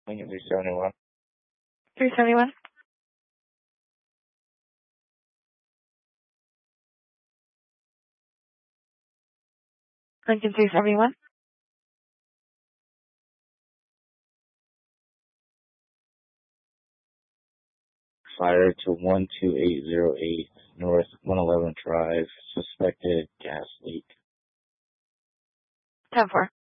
Lincoln 371. 371. Lincoln 371. Fire to 12808 North 111 Drive. Suspected gas leak. 10-4.